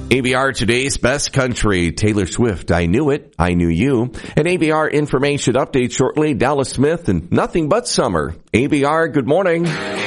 ABR Today's Best Country, Taylor Swift, I Knew It, I Knew You. An ABR information update shortly, Dallas Smith and Nothing But Summer. ABR, good morning.